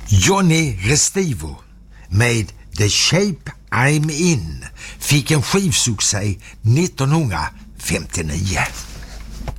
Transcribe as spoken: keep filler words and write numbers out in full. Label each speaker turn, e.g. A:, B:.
A: Johnny Restivo med The Shape I'm In fick en skivsuccé nittonhundrafemtionio.